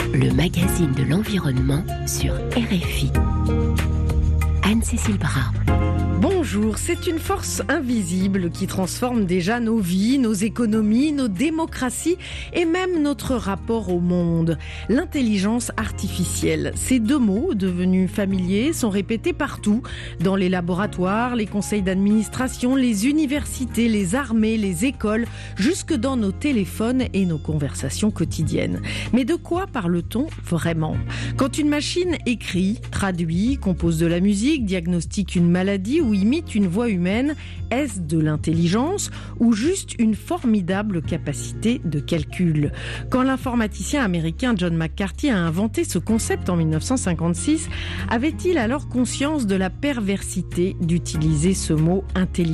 le magazine de l'environnement sur RFI. Anne-Cécile Bras. Bonjour, c'est une force invisible qui transforme déjà nos vies, nos économies, nos démocraties et même notre rapport au monde. L'intelligence artificielle. Ces deux mots, devenus familiers, sont répétés partout, dans les laboratoires, les conseils d'administration, les universités, les armées, les écoles, jusque dans nos téléphones et nos conversations quotidiennes. Mais de quoi parle-t-on vraiment ? Quand une machine écrit, traduit, compose de la musique, diagnostique une maladie ou imite une voix humaine, est-ce de l'intelligence ou juste une formidable capacité de calcul ? Quand l'informaticien américain John McCarthy a inventé ce concept en 1956, avait-il alors conscience de la perversité d'utiliser ce mot intelligence ?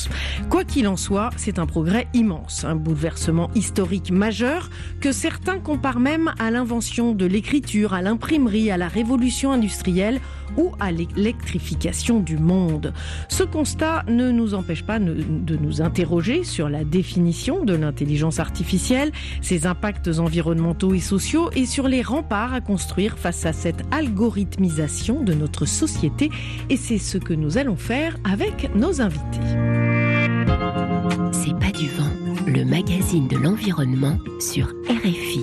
Quoi qu'il en soit, c'est un progrès immense, un bouleversement historique majeur que certains comparent même à l'invention de l'écriture, à l'imprimerie, à la révolution industrielle ou à l'électrification du monde. Ce constat ne nous empêche pas de nous interroger sur la définition de l'intelligence artificielle, ses impacts environnementaux et sociaux et sur les remparts à construire face à cette algorithmisation de notre société. Et c'est ce que nous allons faire avec nos invités. C'est pas du vent, le magazine de l'environnement sur RFI.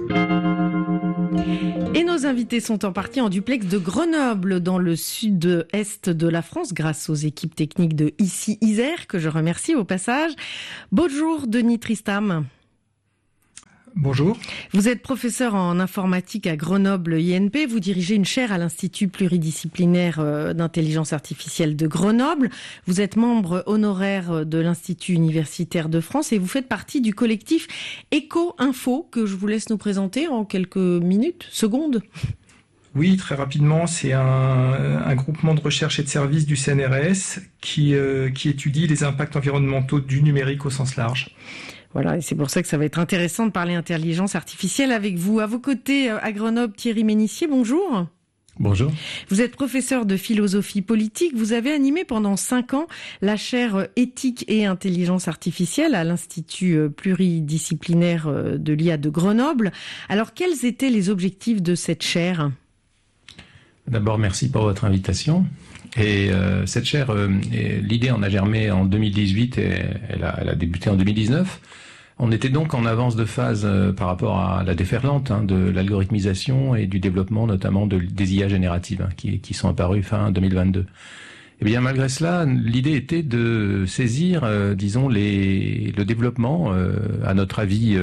Et nos invités sont en partie en duplex de Grenoble, dans le sud-est de la France, grâce aux équipes techniques de Ici Isère, que je remercie au passage. Bonjour Denis Tristam. Bonjour. Vous êtes professeur en informatique à Grenoble INP. Vous dirigez une chaire à l'Institut pluridisciplinaire d'intelligence artificielle de Grenoble. Vous êtes membre honoraire de l'Institut universitaire de France et vous faites partie du collectif Éco-Info, que je vous laisse nous présenter en quelques minutes, secondes. Oui, très rapidement, c'est un groupement de recherche et de services du CNRS qui étudie les impacts environnementaux du numérique au sens large. Voilà, et c'est pour ça que ça va être intéressant de parler intelligence artificielle avec vous. À vos côtés, à Grenoble, Thierry Ménissier, bonjour. Bonjour. Vous êtes professeur de philosophie politique. Vous avez animé pendant 5 ans la chaire éthique et intelligence artificielle à l'Institut pluridisciplinaire de l'IA de Grenoble. Alors, quels étaient les objectifs de cette chaire ? D'abord, merci pour votre invitation. Et cette chaire, l'idée en a germé en 2018 et elle a débuté en 2019. On était donc en avance de phase par rapport à la déferlante de l'algorithmisation et du développement notamment des IA génératives qui sont apparues fin 2022. Et bien malgré cela, l'idée était de saisir, le développement, à notre avis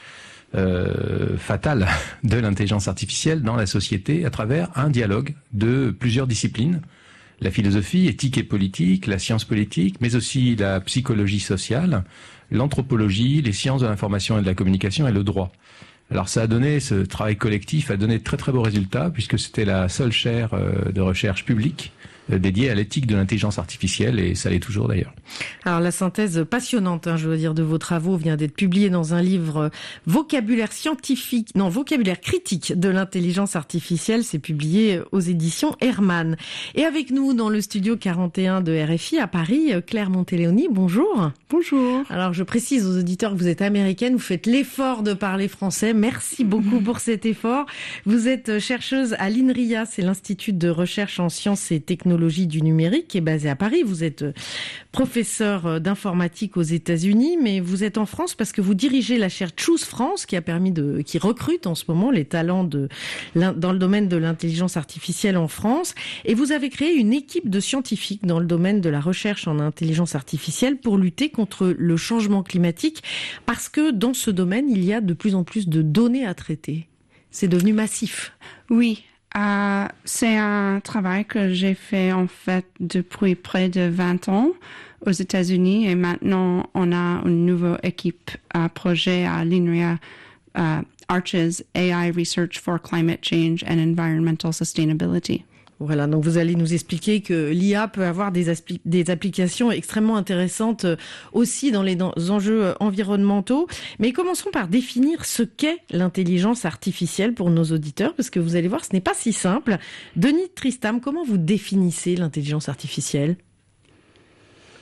fatal, de l'intelligence artificielle dans la société à travers un dialogue de plusieurs disciplines. La philosophie, éthique et politique, la science politique, mais aussi la psychologie sociale, l'anthropologie, les sciences de l'information et de la communication et le droit. Alors ça a donné, ce travail collectif a donné de très très beaux résultats puisque c'était la seule chaire de recherche publique dédiée à l'éthique de l'intelligence artificielle et ça l'est toujours d'ailleurs. Alors la synthèse passionnante, je veux dire, de vos travaux vient d'être publiée dans un livre vocabulaire critique de l'intelligence artificielle. C'est publié aux éditions Hermann. Et avec nous dans le studio 41 de RFI à Paris, Claire Monteléoni, bonjour. Bonjour. Alors je précise aux auditeurs que vous êtes américaine, vous faites l'effort de parler français. Merci beaucoup pour cet effort. Vous êtes chercheuse à l'INRIA, c'est l'Institut de recherche en sciences et technologies du numérique qui est basé à Paris. Vous êtes professeur d'informatique aux États-Unis, mais vous êtes en France parce que vous dirigez la chaire Choose France qui recrute en ce moment les talents dans le domaine de l'intelligence artificielle en France. Et vous avez créé une équipe de scientifiques dans le domaine de la recherche en intelligence artificielle pour lutter contre le changement climatique parce que dans ce domaine, il y a de plus en plus de données à traiter. C'est devenu massif. Oui. C'est un travail que j'ai fait en fait depuis près de 20 ans aux États-Unis et maintenant on a une nouvelle équipe projet à l'INRIA, Arches AI Research for Climate Change and Environmental Sustainability. Voilà, donc vous allez nous expliquer que l'IA peut avoir des applications extrêmement intéressantes aussi dans les enjeux environnementaux. Mais commençons par définir ce qu'est l'intelligence artificielle pour nos auditeurs, parce que vous allez voir, ce n'est pas si simple. Denis Tristam, comment vous définissez l'intelligence artificielle ?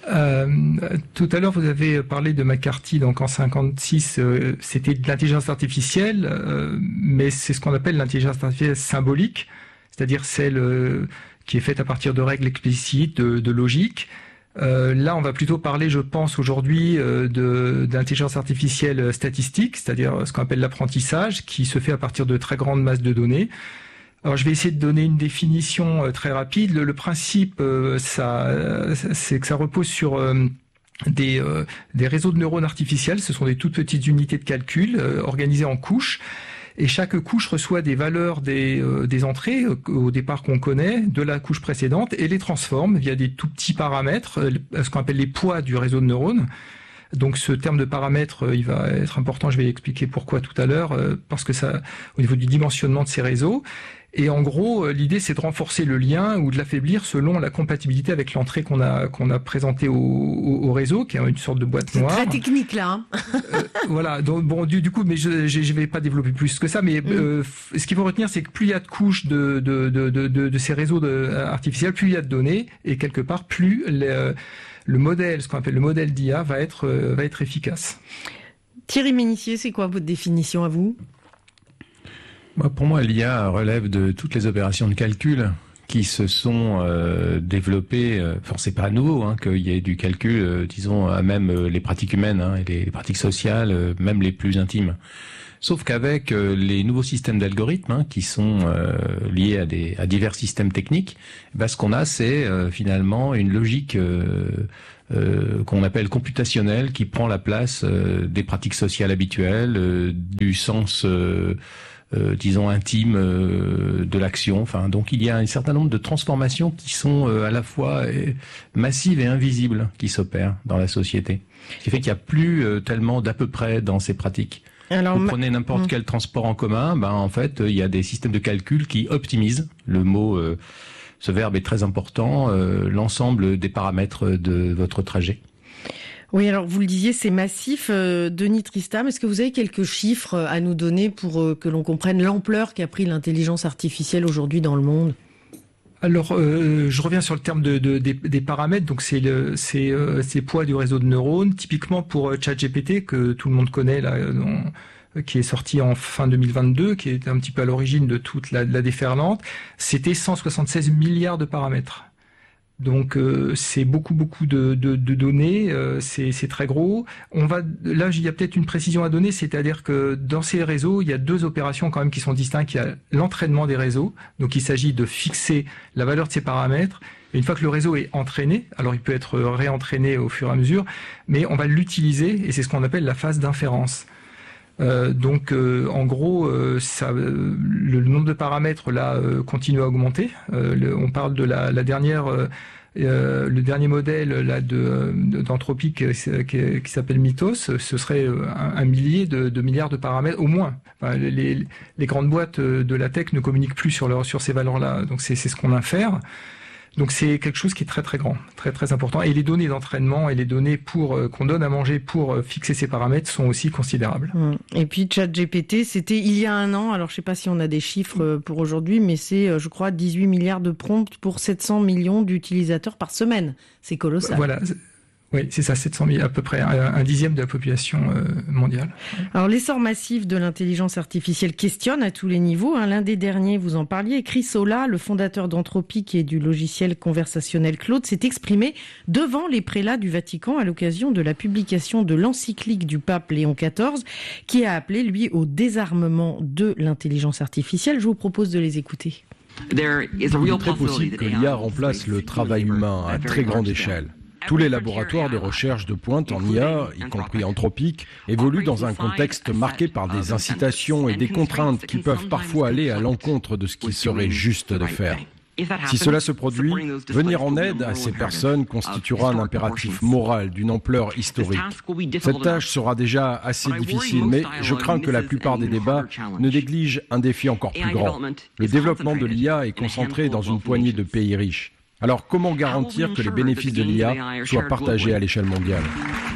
Tout à l'heure, vous avez parlé de McCarthy, donc en 56, c'était de l'intelligence artificielle, mais c'est ce qu'on appelle l'intelligence artificielle symbolique, c'est-à-dire celle qui est faite à partir de règles explicites, de logique. Là, on va plutôt parler, je pense, aujourd'hui d'intelligence artificielle statistique, c'est-à-dire ce qu'on appelle l'apprentissage, qui se fait à partir de très grandes masses de données. Alors, je vais essayer de donner une définition très rapide. Le principe, c'est que ça repose sur des réseaux de neurones artificiels. Ce sont des toutes petites unités de calcul organisées en couches. Et chaque couche reçoit des valeurs des entrées au départ qu'on connaît de la couche précédente et les transforme via des tout petits paramètres, ce qu'on appelle les poids du réseau de neurones. Donc ce terme de paramètre, il va être important, je vais expliquer pourquoi tout à l'heure, parce que ça, au niveau du dimensionnement de ces réseaux. Et en gros, l'idée c'est de renforcer le lien ou de l'affaiblir selon la compatibilité avec l'entrée qu'on a présentée au réseau, qui est une sorte de boîte noire. C'est très technique là. Voilà. Donc bon, du coup, mais je vais pas développer plus que ça. Mais ce qu'il faut retenir, c'est que plus il y a de couches de ces réseaux artificiels, plus il y a de données, et quelque part, plus le modèle, ce qu'on appelle le modèle d'IA, va être efficace. Thierry Ménissier, c'est quoi votre définition à vous ? Pour moi, l'IA relève de toutes les opérations de calcul qui se sont développées. Enfin, c'est pas nouveau qu'il y ait du calcul, disons, à même les pratiques humaines et les pratiques sociales, même les plus intimes. Sauf qu'avec les nouveaux systèmes d'algorithmes qui sont liés à divers systèmes techniques, ce qu'on a, c'est finalement une logique qu'on appelle computationnelle qui prend la place des pratiques sociales habituelles, du sens disons intime de l'action. Enfin, donc il y a un certain nombre de transformations qui sont à la fois massives et invisibles qui s'opèrent dans la société. Ce qui fait qu'il n'y a plus tellement d'à peu près dans ces pratiques. Alors, vous prenez n'importe quel transport en commun, en fait, il y a des systèmes de calcul qui optimisent, le mot, ce verbe est très important, l'ensemble des paramètres de votre trajet. Oui, alors vous le disiez, c'est massif. Denis Tristam, est-ce que vous avez quelques chiffres à nous donner pour que l'on comprenne l'ampleur qu'a pris l'intelligence artificielle aujourd'hui dans le monde ? Alors, je reviens sur le terme des paramètres. Donc, c'est poids du réseau de neurones. Typiquement pour ChatGPT, que tout le monde connaît, là, qui est sorti en fin 2022, qui est un petit peu à l'origine de toute la déferlante, c'était 176 milliards de paramètres. Donc c'est beaucoup de données, c'est très gros. Là, il y a peut-être une précision à donner, c'est-à-dire que dans ces réseaux, il y a deux opérations quand même qui sont distinctes. Il y a l'entraînement des réseaux, donc il s'agit de fixer la valeur de ces paramètres. Et une fois que le réseau est entraîné, alors il peut être réentraîné au fur et à mesure, mais on va l'utiliser et c'est ce qu'on appelle la phase d'inférence. En gros, le nombre de paramètres là continue à augmenter. On parle de la dernière, le dernier modèle là d'Anthropic qui s'appelle Mythos. Ce serait un millier de milliards de paramètres au moins. Enfin, les grandes boîtes de la tech ne communiquent plus sur ces valeurs-là. Donc c'est ce qu'on infère. Donc c'est quelque chose qui est très très grand, très très important. Et les données d'entraînement et les données qu'on donne à manger pour fixer ces paramètres sont aussi considérables. Et puis ChatGPT, c'était il y a un an. Alors je sais pas si on a des chiffres pour aujourd'hui, mais c'est je crois 18 milliards de prompts pour 700 millions d'utilisateurs par semaine. C'est colossal. Voilà. Oui, c'est ça, 700 000, à peu près un dixième de la population mondiale. Alors, l'essor massif de l'intelligence artificielle questionne à tous les niveaux. L'un des derniers, vous en parliez, Chris Olah, le fondateur d'Anthropic et du logiciel conversationnel Claude, s'est exprimé devant les prélats du Vatican à l'occasion de la publication de l'encyclique du pape Léon XIV, qui a appelé, lui, au désarmement de l'intelligence artificielle. Je vous propose de les écouter. Il est très possible que l'IA remplace le travail humain à très grande échelle. Tous les laboratoires de recherche de pointe en IA, y compris Anthropic, évoluent dans un contexte marqué par des incitations et des contraintes qui peuvent parfois aller à l'encontre de ce qu'il serait juste de faire. Si cela se produit, venir en aide à ces personnes constituera un impératif moral d'une ampleur historique. Cette tâche sera déjà assez difficile, mais je crains que la plupart des débats ne négligent un défi encore plus grand. Le développement de l'IA est concentré dans une poignée de pays riches. Alors comment garantir que les bénéfices de l'IA soient partagés à l'échelle mondiale ?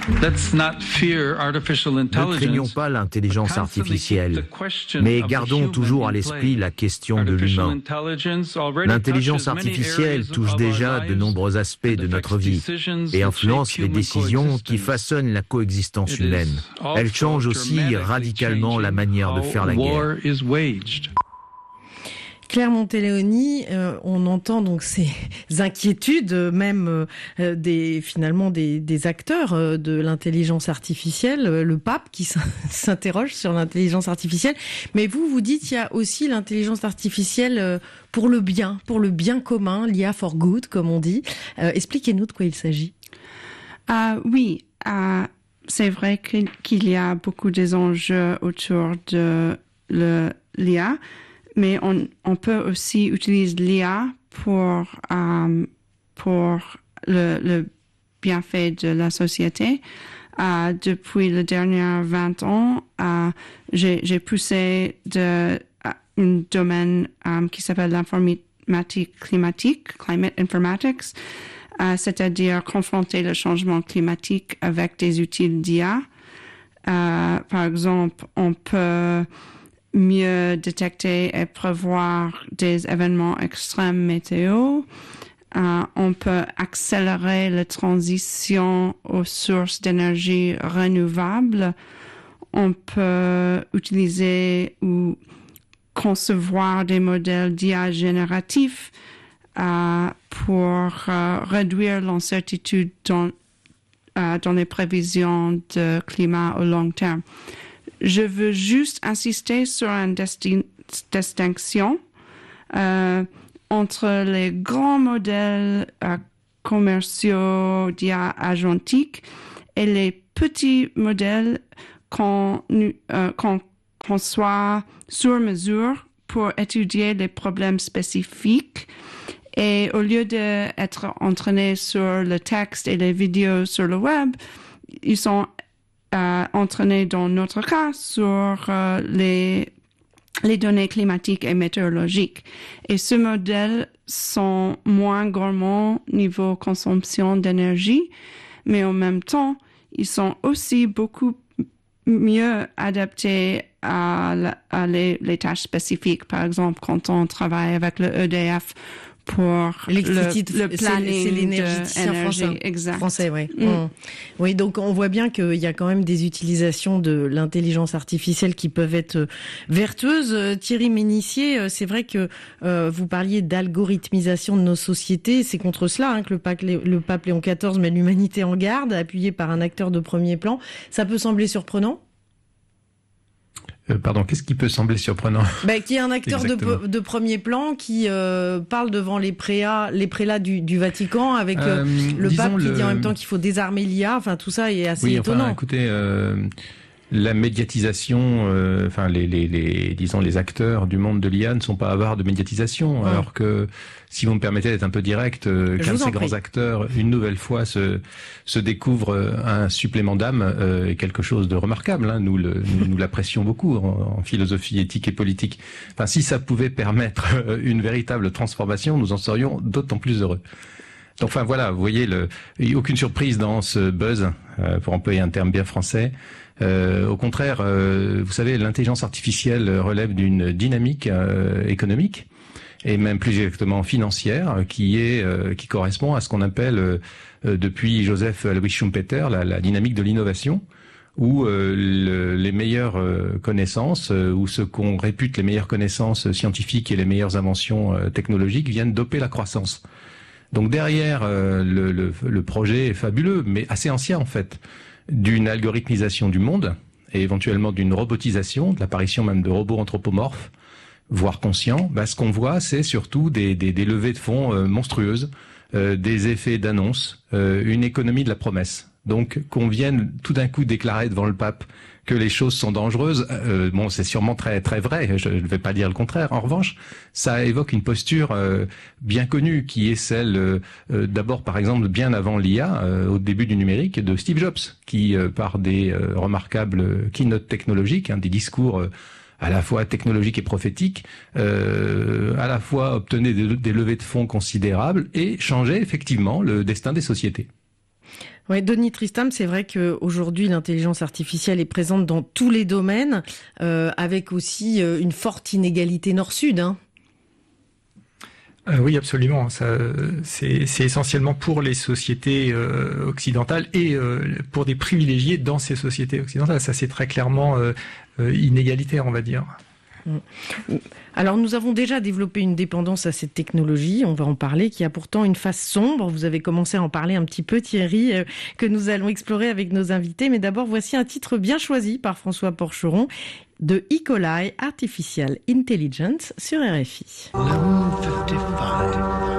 Ne craignons pas l'intelligence artificielle, mais gardons toujours à l'esprit la question de l'humain. L'intelligence artificielle touche déjà de nombreux aspects de notre vie et influence les décisions qui façonnent la coexistence humaine. Elle change aussi radicalement la manière de faire la guerre. Claire Montelleoni, on entend donc ces inquiétudes, même des acteurs de l'intelligence artificielle, le pape qui s'interroge sur l'intelligence artificielle. Mais vous dites qu'il y a aussi l'intelligence artificielle pour le bien commun, l'IA for good, comme on dit. Expliquez-nous de quoi il s'agit. Oui, c'est vrai qu'il y a beaucoup d'enjeux autour de l'IA. Mais on peut aussi utiliser l'IA pour le bienfait de la société. Depuis les derniers 20 ans, j'ai poussé un domaine qui s'appelle l'informatique climatique, Climate Informatics, c'est-à-dire confronter le changement climatique avec des outils d'IA. Par exemple, on peut mieux détecter et prévoir des événements extrêmes météo. On peut accélérer la transition aux sources d'énergie renouvelables. On peut utiliser ou concevoir des modèles d'IA génératifs pour réduire l'incertitude dans les prévisions de climat au long terme. Je veux juste insister sur une distinction entre les grands modèles commerciaux d'IA agentique et les petits modèles qu'on conçoit sur mesure pour étudier les problèmes spécifiques. Et au lieu d'être entraînés sur le texte et les vidéos sur le web, ils sont entraînés dans notre cas sur les données climatiques et météorologiques. Et ce modèle sont moins gourmands niveau consommation d'énergie, mais en même temps, ils sont aussi beaucoup mieux adaptés à les tâches spécifiques. Par exemple, quand on travaille avec le EDF pour le planning, c'est l'énergéticien français, oui. Oui, donc on voit bien qu'il y a quand même des utilisations de l'intelligence artificielle qui peuvent être vertueuses. Thierry Ménissier, c'est vrai que vous parliez d'algorithmisation de nos sociétés. C'est contre cela que le pape Léon XIV met l'humanité en garde, appuyé par un acteur de premier plan. Ça peut sembler surprenant ? Pardon, qu'est-ce qui peut sembler surprenant ? Qu'il y ait un acteur de premier plan qui parle devant les prélats du Vatican avec le pape qui dit en même temps qu'il faut désarmer l'IA. Enfin, tout ça est assez étonnant. Enfin, écoutez, la médiatisation, les acteurs du monde de l'IA ne sont pas avares de médiatisation, alors que, si vous me permettez d'être un peu direct, qu'un de ces grands acteurs, une nouvelle fois, se découvre un supplément d'âme, est quelque chose de remarquable. Nous l'apprécions beaucoup en philosophie éthique et politique. Enfin, si ça pouvait permettre une véritable transformation, nous en serions d'autant plus heureux. Donc, enfin voilà, vous voyez, il n'y a aucune surprise dans ce buzz, pour employer un terme bien français. Au contraire, vous savez, l'intelligence artificielle relève d'une dynamique économique et même plus exactement financière qui correspond à ce qu'on appelle depuis Joseph Alois Schumpeter la dynamique de l'innovation, où les meilleures connaissances ou ce qu'on répute les meilleures connaissances scientifiques et les meilleures inventions technologiques viennent doper la croissance. Donc derrière le projet est fabuleux, mais assez ancien en fait, d'une algorithmisation du monde et éventuellement d'une robotisation, de l'apparition même de robots anthropomorphes, voire conscients, ce qu'on voit, c'est surtout des levées de fonds monstrueuses, des effets d'annonce, une économie de la promesse. Donc qu'on vienne tout d'un coup déclarer devant le pape que les choses sont dangereuses, c'est sûrement très très vrai, je ne vais pas dire le contraire. En revanche, ça évoque une posture bien connue qui est celle d'abord par exemple bien avant l'IA, au début du numérique, de Steve Jobs, qui par des remarquables keynotes technologiques, des discours à la fois technologique et prophétique, à la fois obtenait des levées de fonds considérables et changeait effectivement le destin des sociétés. Ouais, Denis Tristram, c'est vrai qu'aujourd'hui l'intelligence artificielle est présente dans tous les domaines, avec aussi une forte inégalité nord-sud. Hein. Oui, absolument. C'est essentiellement pour les sociétés occidentales et pour des privilégiés dans ces sociétés occidentales. Ça, c'est très clairement inégalitaire, on va dire. Alors, nous avons déjà développé une dépendance à cette technologie, on va en parler, qui a pourtant une face sombre. Vous avez commencé à en parler un petit peu, Thierry, que nous allons explorer avec nos invités. Mais d'abord, voici un titre bien choisi par François Porcheron de E. coli, Artificial Intelligence sur RFI. 11:55.